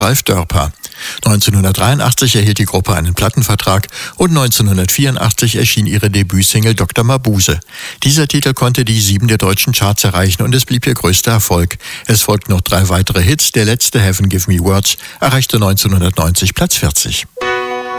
Ralf Dörper. 1983 erhielt die Gruppe einen Plattenvertrag und 1984 erschien ihre Debütsingle Dr. Mabuse. Dieser Titel konnte die 7 der deutschen Charts erreichen und es blieb ihr größter Erfolg. Es folgten noch 3 weitere Hits. Der letzte, Heaven Give Me Words, erreichte 1990 Platz 40.